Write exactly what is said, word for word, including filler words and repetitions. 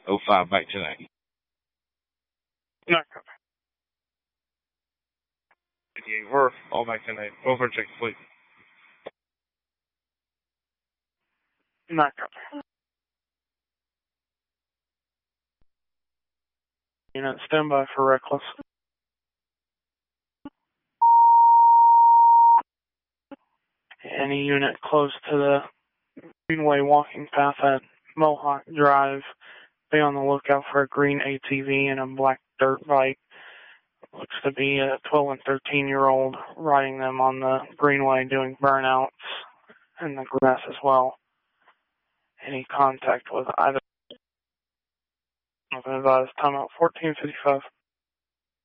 oh five, back tonight. Not copy. fifty-eight, we're all back tonight. Over check, please. Not copy. Unit, stand by for reckless. Any unit close to the Greenway walking path at Mohawk Drive, be on the lookout for a green A T V and a black dirt bike. Looks to be a twelve and thirteen year old riding them on the Greenway doing burnouts in the grass as well. Any contact with either. I've advised time out fourteen fifty-five.